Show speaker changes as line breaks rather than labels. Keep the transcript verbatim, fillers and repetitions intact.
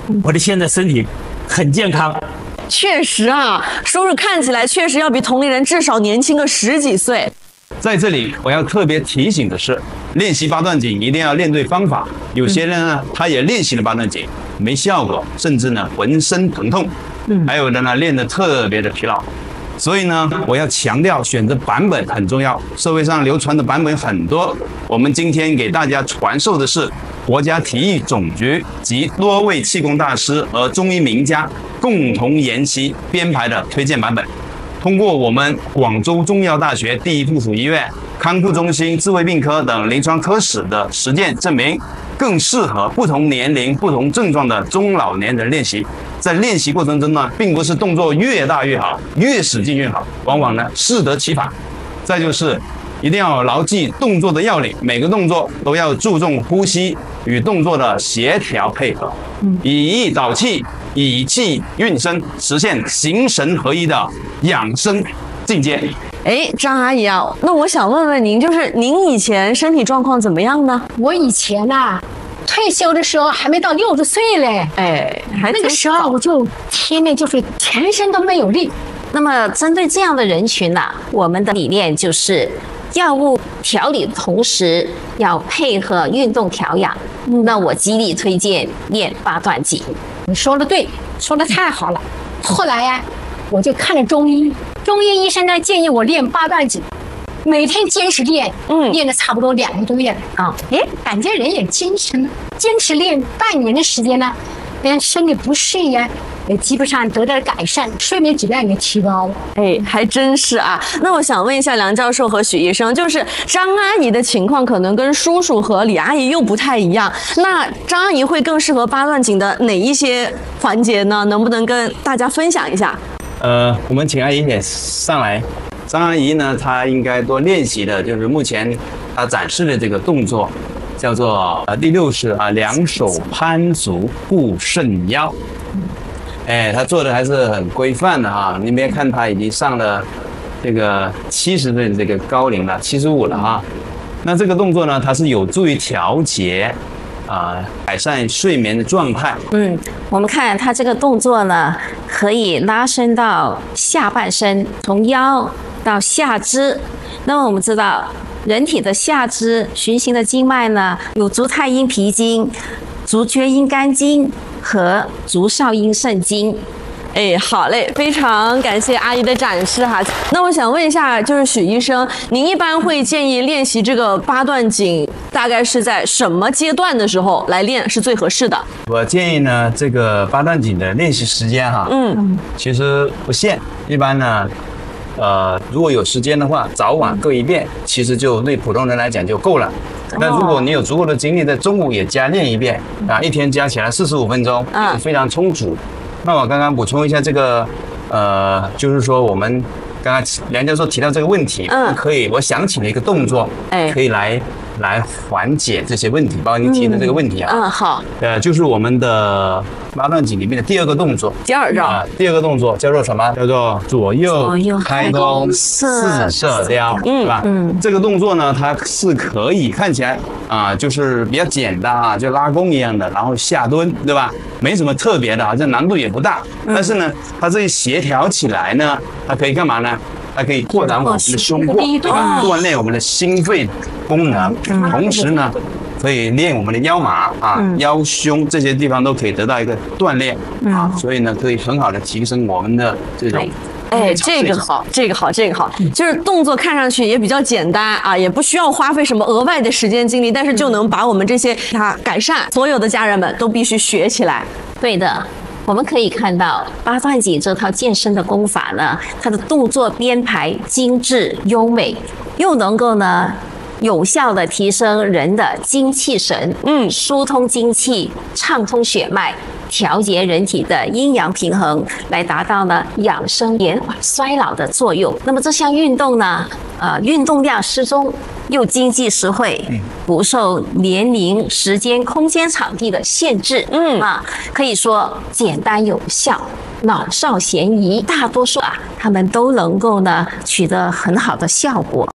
我的现在身体很健康。
确实啊，叔叔看起来确实要比同龄人至少年轻个十几岁。
在这里，我要特别提醒的是，练习八段锦一定要练对方法。有些人呢，他也练习了八段锦，没效果，甚至呢浑身疼痛。嗯，还有的呢练得特别的疲劳。所以呢，我要强调选择版本很重要。社会上流传的版本很多，我们今天给大家传授的是国家体育总局及多位气功大师和中医名家共同研习编排的推荐版本。通过我们广州中医药大学第一附属医院康复中心智慧病科等临床科室的实践证明，更适合不同年龄、不同症状的中老年人练习。在练习过程中呢，并不是动作越大越好，越使劲越好，往往呢适得其反。再就是一定要牢记动作的要领，每个动作都要注重呼吸与动作的协调配合，以意导气，以气运身，实现形神合一的养生境界。
哎，张阿姨啊，那我想问问您，就是您以前身体状况怎么样呢？
我以前呐、啊，退休的时候还没到六十岁嘞，
哎，还
那个时候我就天天就是全身都没有力。
那么针对这样的人群呢、啊，我们的理念就是药物调理的同时要配合运动调养。嗯、那我极力推荐练八段锦。
你说的对，说的太好了。后来呀、啊，我就看了中医，中医医生呢建议我练八段锦，每天坚持练，嗯，练了差不多两个多月了啊，哎，感觉人也精神了。坚持练半年的时间呢，连身体不适呀，也基本上得到改善，睡眠质量也提高了。
哎，还真是啊。那我想问一下梁教授和许医生，就是张阿姨的情况可能跟叔叔和李阿姨又不太一样，那张阿姨会更适合八段锦的哪一些环节呢？能不能跟大家分享一下？
呃，我们请阿姨也上来。张阿姨呢，她应该多练习的就是目前她展示的这个动作，叫做呃第六式啊，两手攀足护肾腰。哎，她做的还是很规范的哈。你别看她已经上了这个七十岁的这个高龄了，七十五了哈。那这个动作呢，它是有助于调节。啊，改善睡眠的状态。
嗯，我们看它这个动作呢，可以拉伸到下半身，从腰到下肢。那么我们知道，人体的下肢循行的经脉呢，有足太阴脾经、足厥阴肝经和足少阴肾经。
哎，好嘞，非常感谢阿姨的展示哈。那我想问一下，就是许医生，您一般会建议练习这个八段锦，大概是在什么阶段的时候来练是最合适的？
我建议呢，这个八段锦的练习时间哈，嗯，其实不限，一般呢，呃，如果有时间的话，早晚各一遍，其实就对普通人来讲就够了。那如果你有足够的精力，在中午也加练一遍啊，一天加起来四十五分钟，嗯，非常充足。那我刚刚补充一下这个，呃，就是说我们刚刚梁教授提到这个问题，嗯，可以，我想起了一个动作，哎，可以来来缓解这些问题，包括您提的这个问题啊，
嗯，好，
呃，就是我们的八段锦里面的第二个动作，
第二招
啊，第二个动作叫做什么？叫做左右开弓四射雕，嗯，是吧？嗯，这个动作呢，它是可以看起来啊，就是比较简单啊，就拉弓一样的，然后下蹲，对吧？没什么特别的，好像难度也不大。但是呢，它这一协调起来呢，它可以干嘛呢？它可以拓展我们的胸廓，对吧？锻炼我们的心肺功能，同时呢，可以练我们的腰马啊、腰胸这些地方都可以得到一个锻炼啊，所以呢，可以很好的提升我们的这种。
哎，这个好，这个好，这个好，就是动作看上去也比较简单啊，也不需要花费什么额外的时间精力，但是就能把我们这些它改善。所有的家人们都必须学起来。
对的。我们可以看到八段锦这套健身的功法呢，它的动作编排精致优美，又能够呢有效的提升人的精气神，嗯，疏通精气，畅通血脉，调节人体的阴阳平衡，来达到呢养生延缓衰老的作用。那么这项运动呢，呃，运动量适中，又经济实惠，不受年龄、时间、空间、场地的限制，嗯啊，可以说简单有效，老少咸宜，大多数啊，他们都能够呢取得很好的效果。